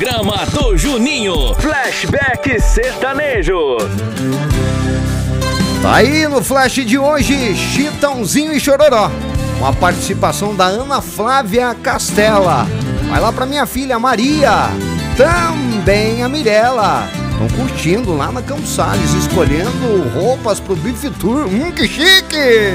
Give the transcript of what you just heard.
Grama do Juninho. Flashback sertanejo. Tá aí no flash de hoje, Chitãozinho e Chororó, com a participação da Ana Flávia Castela. Vai lá pra minha filha Maria, também a Mirella. Estão curtindo lá na Campos Sales, escolhendo roupas pro Beef Tour. Que chique!